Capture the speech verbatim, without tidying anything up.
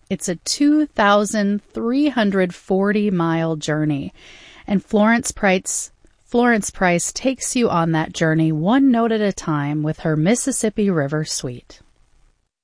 It's a two thousand three hundred forty mile journey, and Florence Price, Florence Price takes you on that journey one note at a time with her Mississippi River Suite.